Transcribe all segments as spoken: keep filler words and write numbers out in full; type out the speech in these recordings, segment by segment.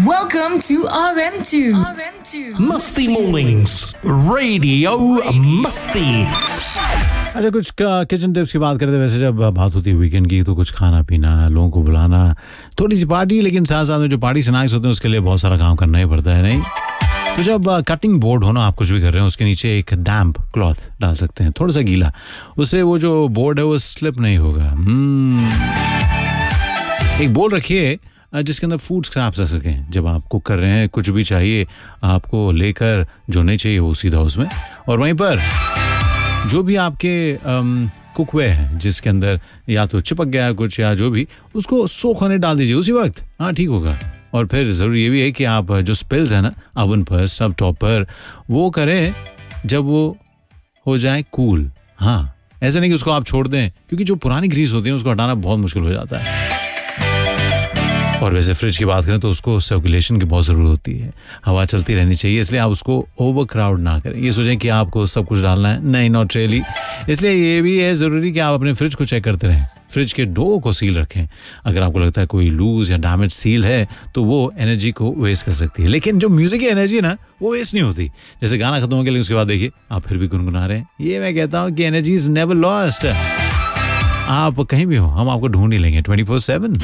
Welcome to R M two. R M two. Musty Mornings, Radio Musty. अच्छा, कुछ kitchen tips की बात करते हैं। वैसे जब बात होती है वीकेंड की तो कुछ खाना पीना, लोगों को बुलाना, थोड़ी सी पार्टी, लेकिन साथ साथ में जो पार्टी स्नैक्स होते हैं उसके लिए बहुत सारा काम करना ही पड़ता है, नहीं? तो जब कटिंग बोर्ड हो ना, आप कुछ भी कर रहे हैं, उसके नीचे एक डैम्प क्लॉथ डाल सकते हैं, थोड़ा सा गीला, उससे वो जो बोर्ड है वो स्लिप नहीं होगा। hmm. एक बोर्ड रखिए जिसके अंदर फूड स्क्रैप्स आ सकें। जब आप कुक कर रहे हैं, कुछ भी चाहिए आपको लेकर, जो नहीं चाहिए वो सीधा उसमें, और वहीं पर जो भी आपके कुकवे हैं जिसके अंदर या तो चिपक गया कुछ या जो भी, उसको सोख होने डाल दीजिए उसी वक्त। हाँ, ठीक होगा। और फिर ज़रूरी ये भी है कि आप जो स्पिल्स है ना ओवन पर, स्टव टॉप पर, वो करें जब वो हो जाए कूल। हाँ, ऐसा नहीं कि उसको आप छोड़ दें, क्योंकि जो पुरानी ग्रीस होती है उसको हटाना बहुत मुश्किल हो जाता है। और वैसे फ्रिज की बात करें तो उसको सर्कुलेशन की बहुत ज़रूरत होती है, हवा चलती रहनी चाहिए, इसलिए आप उसको ओवर क्राउड ना करें। ये सोचें कि आपको सब कुछ डालना है, नहीं, नॉट रियली। इसलिए ये भी है ज़रूरी कि आप अपने फ्रिज को चेक करते रहें, फ्रिज के डोर को सील रखें। अगर आपको लगता है कोई लूज या डैमेज सील है तो वो एनर्जी को वेस्ट कर सकती है, लेकिन जो म्यूजिक की एनर्जी है ना वो वेस्ट नहीं होती। जैसे गाना खत्म हो गया लेकिन उसके बाद देखिए आप फिर भी गुनगुना रहे हैं। ये मैं कहता हूँ कि एनर्जी इज नेवर लॉस्ट। आप कहीं भी हो, हम आपको ढूंढ ही लेंगे twenty four seven.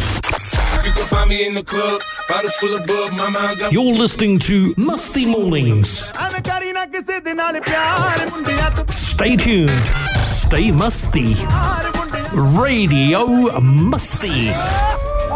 You're listening to Musty Mornings. Stay tuned, stay musty. Radio Musty.